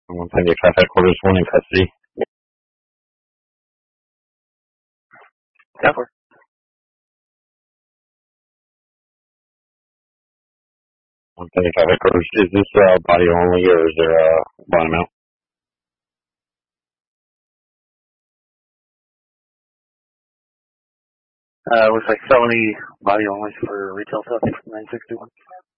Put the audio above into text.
170 traffic headquarters, one in custody. Cover. 170 traffic headquarters, is this body only or is there a bottom out? Looks like felony body only for retail theft 961.